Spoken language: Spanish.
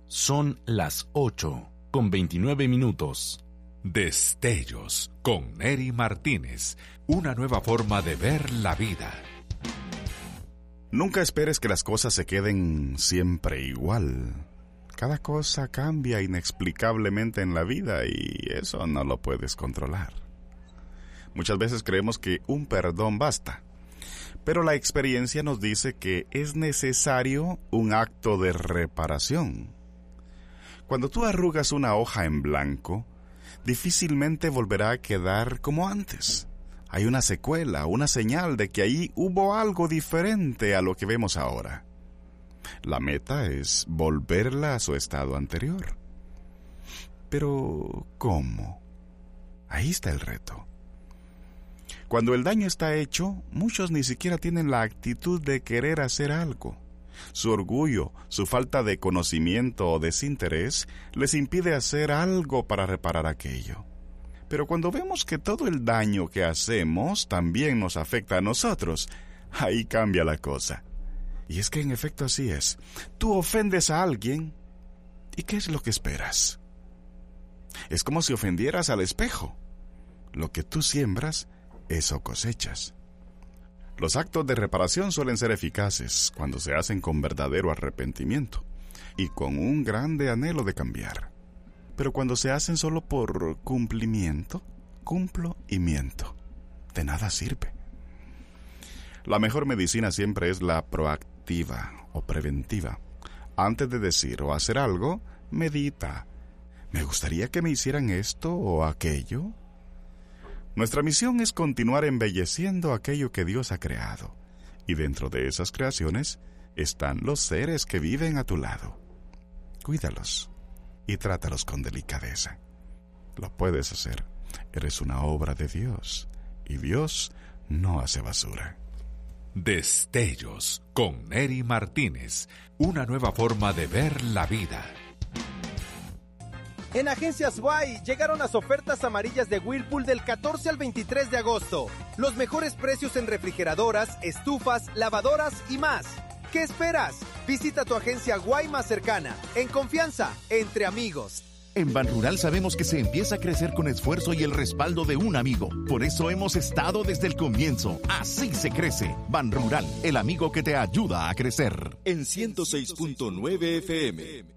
Son las 8:29. Destellos con Neri Martínez. Una nueva forma de ver la vida. Nunca esperes que las cosas se queden siempre igual. Cada cosa cambia inexplicablemente en la vida y eso no lo puedes controlar. Muchas veces creemos que un perdón basta, pero la experiencia nos dice que es necesario un acto de reparación. Cuando tú arrugas una hoja en blanco, difícilmente volverá a quedar como antes. Hay una secuela, una señal de que ahí hubo algo diferente a lo que vemos ahora. La meta es volverla a su estado anterior. Pero, ¿cómo? Ahí está el reto. Cuando el daño está hecho, muchos ni siquiera tienen la actitud de querer hacer algo. Su orgullo, su falta de conocimiento o desinterés les impide hacer algo para reparar aquello. Pero cuando vemos que todo el daño que hacemos también nos afecta a nosotros, ahí cambia la cosa. Y es que en efecto así es. Tú ofendes a alguien, ¿y qué es lo que esperas? Es como si ofendieras al espejo. Lo que tú siembras, eso cosechas. Los actos de reparación suelen ser eficaces cuando se hacen con verdadero arrepentimiento y con un grande anhelo de cambiar. Pero cuando se hacen solo por cumplimiento, cumplo y miento, de nada sirve. La mejor medicina siempre es la proactiva o preventiva. Antes de decir o hacer algo, medita. ¿Me gustaría que me hicieran esto o aquello? Nuestra misión es continuar embelleciendo aquello que Dios ha creado. Y dentro de esas creaciones están los seres que viven a tu lado. Cuídalos y trátalos con delicadeza. Lo puedes hacer. Eres una obra de Dios y Dios no hace basura. Destellos con Neri Martínez. Una nueva forma de ver la vida. En Agencias Y llegaron las ofertas amarillas de Whirlpool del 14 al 23 de agosto. Los mejores precios en refrigeradoras, estufas, lavadoras y más. ¿Qué esperas? Visita tu agencia Y más cercana. En confianza, entre amigos. En Banrural sabemos que se empieza a crecer con esfuerzo y el respaldo de un amigo. Por eso hemos estado desde el comienzo. Así se crece. Banrural, el amigo que te ayuda a crecer. En 106.9 FM.